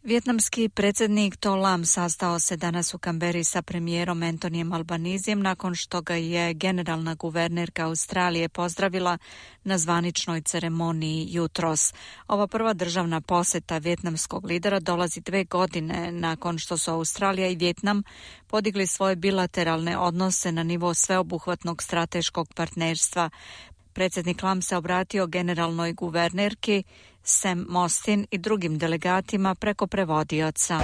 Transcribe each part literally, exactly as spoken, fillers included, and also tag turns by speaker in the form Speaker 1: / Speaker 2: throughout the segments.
Speaker 1: Vijetnamski predsjednik To Lam sastao se danas u Kamberi sa premijerom Antonijem Albanizijem nakon što ga je generalna guvernerka Australije pozdravila na zvaničnoj ceremoniji jutros. Ova prva državna posjeta vijetnamskog lidera dolazi dve godine nakon što su Australija i Vijetnam podigli svoje bilateralne odnose na nivo sveobuhvatnog strateškog partnerstva. Predsjednik Lam se obratio generalnoj guvernerki Sam Mostyn i drugim delegatima preko prevodioca.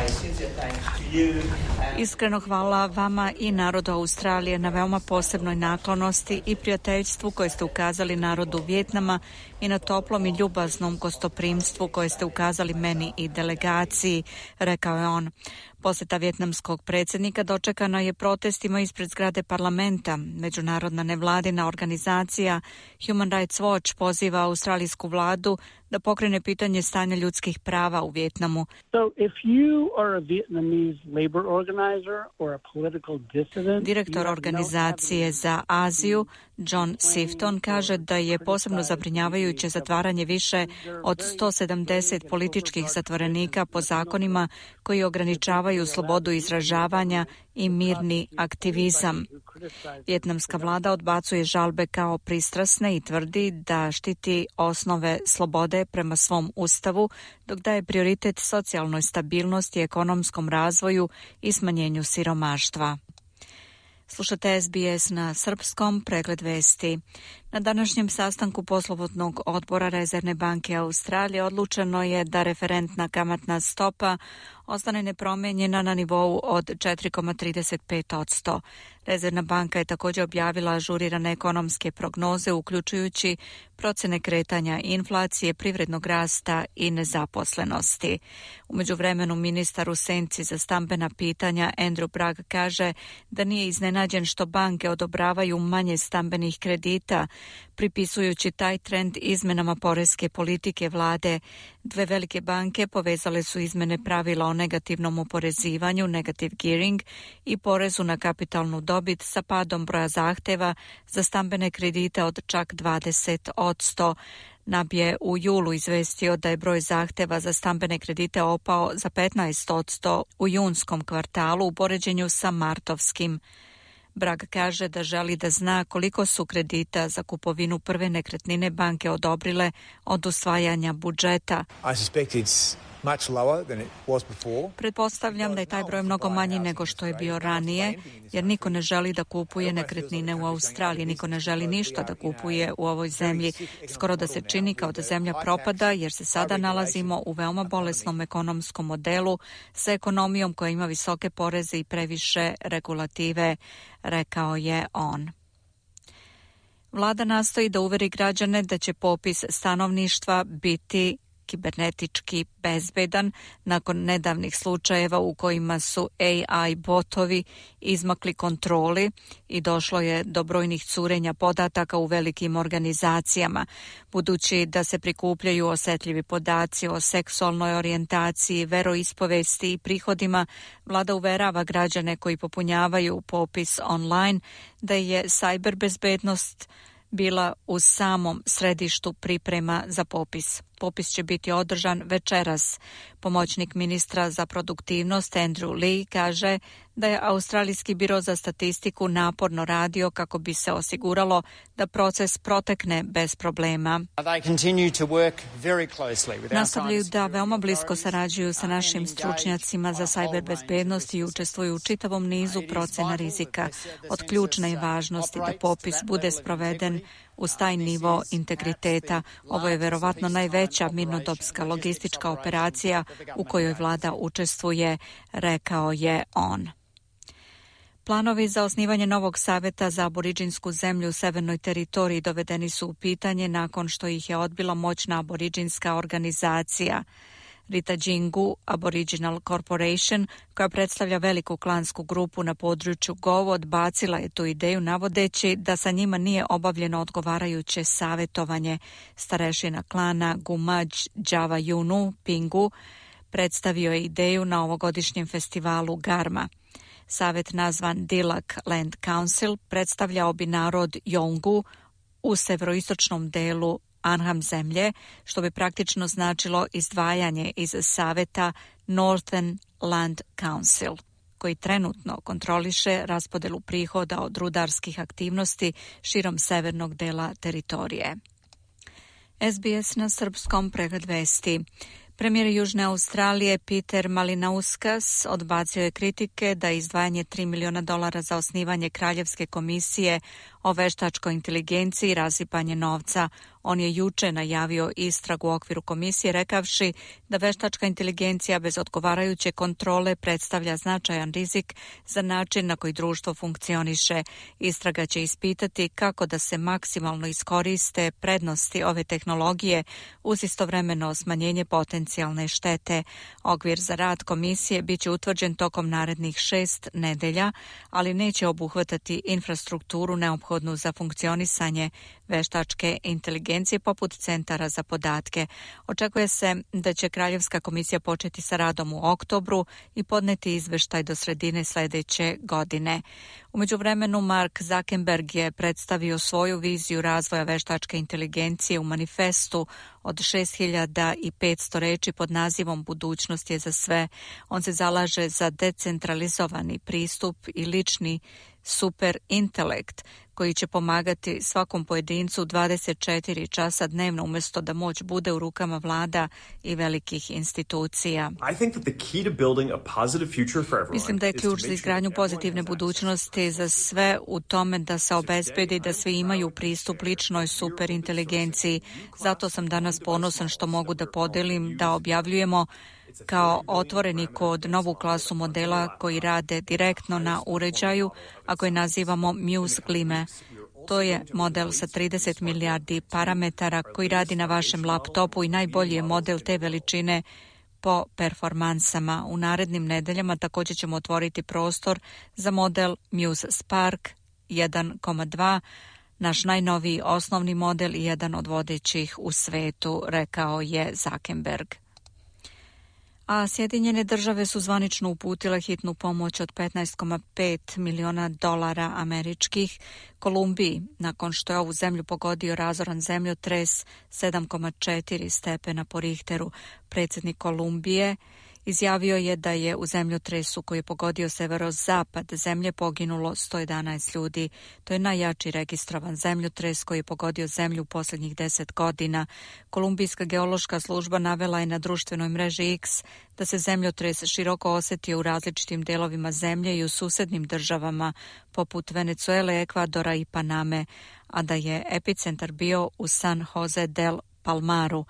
Speaker 1: Iskreno hvala vama i narodu Australije na veoma posebnoj naklonosti i prijateljstvu koje ste ukazali narodu Vijetnama i na toplom i ljubaznom gostoprimstvu koje ste ukazali meni i delegaciji, rekao je on. Posjeta vijetnamskog predsjednika dočekana je protestima ispred zgrade parlamenta. Međunarodna nevladina organizacija Human Rights Watch poziva australijsku vladu da pokrene pitanje stanja ljudskih prava u Vijetnamu.
Speaker 2: So if you are a Vietnamese labor organizer or a political dissident,
Speaker 1: Direktor organizacije za Aziju John Sifton kaže da je posebno zabrinjavajuće zatvaranje više od sto sedamdeset političkih zatvorenika po zakonima koji ograničavaju slobodu izražavanja i mirni aktivizam. Vijetnamska vlada odbacuje žalbe kao pristrasne i tvrdi da štiti osnove slobode prema svom ustavu, dok daje prioritet socijalnoj stabilnosti, ekonomskom razvoju i smanjenju siromaštva. Slušate S B S na srpskom, pregled vesti. Na današnjem sastanku poslovodnog odbora Rezervne banke Australije odlučeno je da referentna kamatna stopa ostane nepromijenjena na nivou od četiri zarez trideset pet posto. Rezervna banka je također objavila ažurirane ekonomske prognoze, uključujući procjene kretanja inflacije, privrednog rasta i nezaposlenosti. U međuvremenu ministar u senci za stambena pitanja Andrew Bragg kaže da nije iznenađen što banke odobravaju manje stambenih kredita, pripisujući taj trend izmenama poreske politike vlade. Dve velike banke povezale su izmene pravila o negativnom oporezivanju, negative gearing, i porezu na kapitalnu dobit sa padom broja zahteva za stambene kredite od čak dvadeset posto. N A B je u julu izvestio da je broj zahteva za stambene kredite opao za petnaest posto u junskom kvartalu u poređenju sa martovskim. Bragg kaže da želi da zna koliko su kredita za kupovinu prve nekretnine banke odobrile od usvajanja budžeta.
Speaker 3: I suspect it's much lower than it was before.
Speaker 1: Pretpostavljam da je taj broj mnogo manji nego što je bio ranije, jer niko ne želi da kupuje nekretnine u Australiji, niko ne želi ništa da kupuje u ovoj zemlji. Skoro da se čini kao da zemlja propada, jer se sada nalazimo u veoma bolesnom ekonomskom modelu sa ekonomijom koja ima visoke poreze i previše regulative, rekao je on. Vlada nastoji da uveri građane da će popis stanovništva biti kibernetički bezbedan nakon nedavnih slučajeva u kojima su A I botovi izmakli kontroli i došlo je do brojnih curenja podataka u velikim organizacijama. Budući da se prikupljaju osetljivi podaci o seksualnoj orijentaciji, veroispovesti i prihodima, vlada uverava građane koji popunjavaju popis online da je cyber bezbednost bila u samom središtu priprema za popis. Popis će biti održan večeras. Pomoćnik ministra za produktivnost Andrew Lee kaže da je Australijski biro za statistiku naporno radio kako bi se osiguralo da proces protekne bez problema. Nastavljaju da veoma blisko sarađuju sa našim stručnjacima za cyber bezbednost i učestvuju u čitavom nizu procena rizika. Od ključne je važnosti da popis bude sproveden uz taj nivo integriteta. Ovo je verovatno najveća mirnodopska logistička operacija u kojoj vlada učestvuje, rekao je on. Planovi za osnivanje novog saveta za aboriđinsku zemlju u Severnoj teritoriji dovedeni su u pitanje nakon što ih je odbila moćna aboriđinska organizacija. Rita Džingu Aboriginal Corporation, koja predstavlja veliku klansku grupu na području Govo, odbacila je tu ideju navodeći da sa njima nije obavljeno odgovarajuće savjetovanje. Starešina klana Gumadž Džava Junu Pingu predstavio je ideju na ovogodišnjem festivalu Garma. Savet nazvan Dilak Land Council predstavljao bi narod Yolngu u severoistočnom delu Anham zemlje, što bi praktično značilo izdvajanje iz saveta Northern Land Council, koji trenutno kontroliše raspodelu prihoda od rudarskih aktivnosti širom severnog dela teritorije. S B S na srpskom, pregled vesti. Premijer Južne Australije Peter Malinauskas odbacio je kritike da izdvajanje tri miliona dolara za osnivanje Kraljevske komisije o veštačkoj inteligenciji i rasipanje novca. On je juče najavio istragu u okviru komisije rekavši da veštačka inteligencija bez odgovarajuće kontrole predstavlja značajan rizik za način na koji društvo funkcioniše. Istraga će ispitati kako da se maksimalno iskoriste prednosti ove tehnologije uz istovremeno smanjenje potencijalne štete. Okvir za rad komisije biće utvrđen tokom narednih šest nedelja, ali neće obuhvatati infrastrukturu neophodnu za funkcionisanje veštačke inteligencije poput centara za podatke. Očekuje se da će Kraljevska komisija početi sa radom u oktobru i podneti izveštaj do sredine sledeće godine. U međuvremenu Mark Zuckerberg je predstavio svoju viziju razvoja veštačke inteligencije u manifestu od šest hiljada petsto reči pod nazivom Budućnost je za sve. On se zalaže za decentralizovani pristup i lični super intelekt koji će pomagati svakom pojedincu dvadeset četiri časa dnevno umjesto da moć bude u rukama vlada i velikih institucija. Mislim da je ključ za izgradnju pozitivne budućnosti za sve u tome da se obezbedi da svi imaju pristup ličnoj superinteligenciji. Zato sam danas ponosan što mogu da podelim da objavljujemo kao otvoreni kod novu klasu modela koji rade direktno na uređaju, a koji nazivamo Muse Glime. To je model sa trideset milijardi parametara koji radi na vašem laptopu i najbolji je model te veličine po performansama. U narednim nedeljama također ćemo otvoriti prostor za model Muse Spark jedan zarez dva, naš najnoviji osnovni model i jedan od vodećih u svetu, rekao je Zuckerberg. A Sjedinjene države su zvanično uputile hitnu pomoć od petnaest zarez pet miliona dolara američkih Kolumbiji, nakon što je ovu zemlju pogodio razoran zemljotres sedam zarez četiri stepena po Richteru. Predsjednik Kolumbije izjavio je da je u zemljotresu koji je pogodio severozapad zemlje poginulo sto jedanaest ljudi. To je najjači registrovan zemljotres koji je pogodio zemlju u posljednjih deset godina. Kolumbijska geološka služba navela je na društvenoj mreži X da se zemljotres široko osjetio u različitim delovima zemlje i u susednim državama poput Venezuele, Ekvadora i Paname, a da je epicentar bio u San Jose del Palmaru.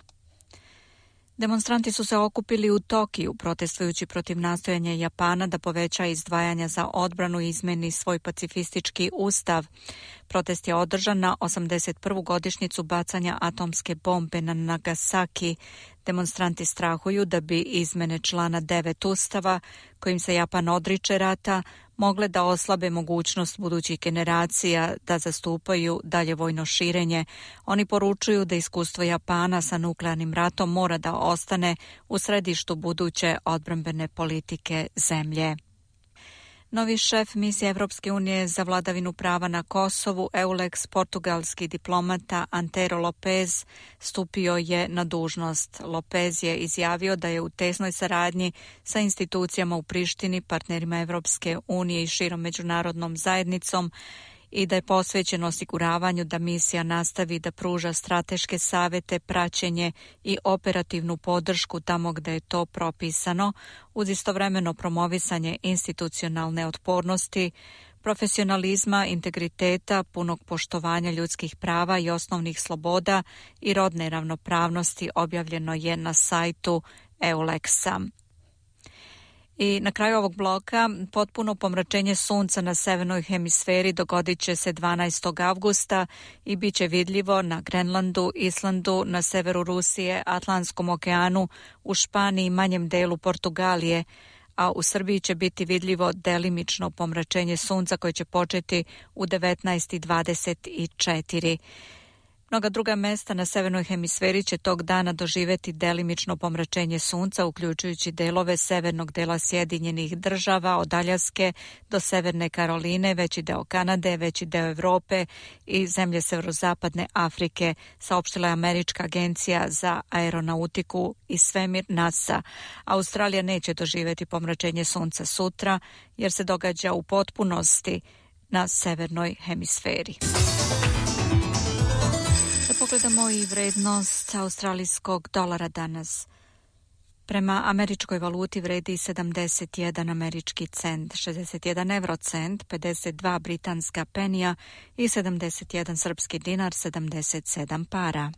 Speaker 1: Demonstranti su se okupili u Tokiju protestujući protiv nastojanja Japana da poveća izdvajanja za odbranu i izmeni svoj pacifistički ustav. Protest je održan na osamdeset prvu godišnjicu bacanja atomske bombe na Nagasaki. Demonstranti strahuju da bi izmene člana devet ustava, kojim se Japan odriče rata, mogle da oslabe mogućnost budućih generacija da zastupaju dalje vojno širenje. Oni poručuju da iskustvo Japana sa nuklearnim ratom mora da ostane u središtu buduće odbrambene politike zemlje. Novi šef misije Evropske unije za vladavinu prava na Kosovu, EULEX, portugalski diplomata Antero Lopez, stupio je na dužnost. Lopez je izjavio da je u tesnoj saradnji sa institucijama u Prištini, partnerima Evropske unije i širom međunarodnom zajednicom i da je posvećen osiguravanju da misija nastavi da pruža strateške savete, praćenje i operativnu podršku tamo gde je to propisano, uz istovremeno promovisanje institucionalne otpornosti, profesionalizma, integriteta, punog poštovanja ljudskih prava i osnovnih sloboda i rodne ravnopravnosti, objavljeno je na sajtu EULEX-a. I na kraju ovog bloka potpuno pomračenje sunca na severnoj hemisferi dogodit će se dvanaestog avgusta i bit će vidljivo na Grenlandu, Islandu, na severu Rusije, Atlantskom okeanu, u Španiji i manjem delu Portugalije, a u Srbiji će biti vidljivo delimično pomračenje sunca koje će početi u devetnaest i dvadeset četiri. Mnoga druga mesta na severnoj hemisferi će tog dana doživjeti delimično pomračenje sunca, uključujući delove severnog dela Sjedinjenih država, od Aljaske do Severne Karoline, veći deo Kanade, veći deo Europe i zemlje severozapadne Afrike, saopštila je Američka agencija za aeronautiku i svemir NASA. Australija neće doživjeti pomračenje sunca sutra, jer se događa u potpunosti na severnoj hemisferi. Da pogledamo i vrednost australijskog dolara danas. Prema američkoj valuti vredi sedamdeset jedan američki cent, šezdeset jedan eurocent, pedeset dva britanska penija i sedamdeset jedan srpski dinar, sedamdeset sedam para.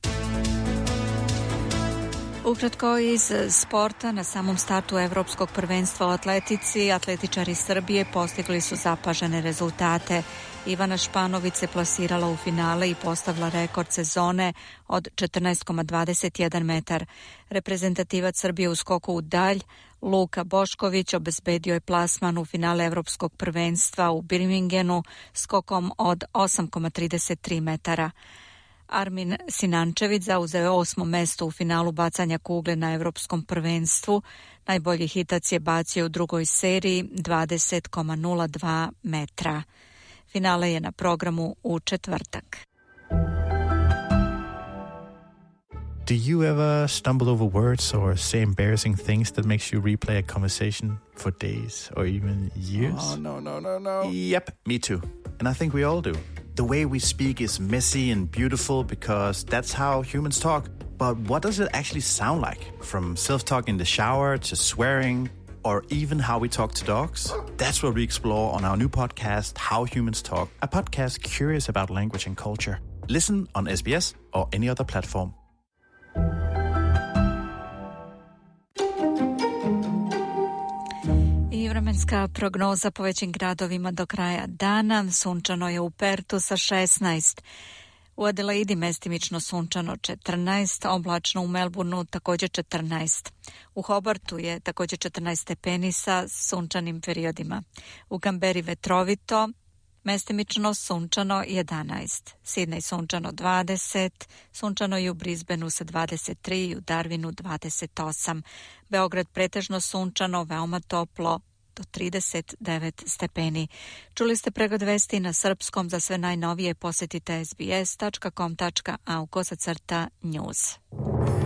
Speaker 1: Ukratko iz sporta, na samom startu Evropskog prvenstva u atletici, atletičari Srbije postigli su zapažene rezultate. Ivana Španović se plasirala u finale i postavila rekord sezone od četrnaest zarez dvadeset jedan metar. Reprezentativac Srbije u skoku u dalj, Luka Bošković, obezbedio je plasman u finale Evropskog prvenstva u Birmingenu skokom od osam zarez trideset tri metara. Armin Sinančević zauzeo je osmo mesto u finalu bacanja kugle na Evropskom prvenstvu. Najbolji hitac je bacio u drugoj seriji dvadeset zarez nula dva metra. Finale je na programu u četvrtak.
Speaker 4: Do you ever stumble over words or say embarrassing things that makes you replay a conversation for days or even years?
Speaker 5: Oh, no, no, no, no.
Speaker 4: Yep, me too. And I think we all do. The way we speak is messy and beautiful because that's how humans talk. But what does it actually sound like? From self-talk in the shower to swearing or even how we talk to dogs? That's what we explore on our new podcast, How Humans Talk, a podcast curious about language and culture. Listen on S B S or any other platform.
Speaker 1: I vremenska prognoza po većim gradovima do kraja dana. Sunčano je u Pertu sa šesnaest. U Adelaidi mestimično sunčano četrnaest, oblačno u Melbourneu također četrnaest. U Hobartu je također četrnaest stepeni sa sunčanim periodima. U Kamberi vetrovito, mestimično sunčano jedanaest. Sidney sunčano dvadeset, sunčano i u Brisbaneu sa dvadeset tri i u Darwinu dvadeset osam. Beograd pretežno sunčano, veoma toplo, do trideset devet stepeni. Čuli ste pregled vesti na srpskom. Za sve najnovije posjetite sbs dot com dot a u kosacrta news.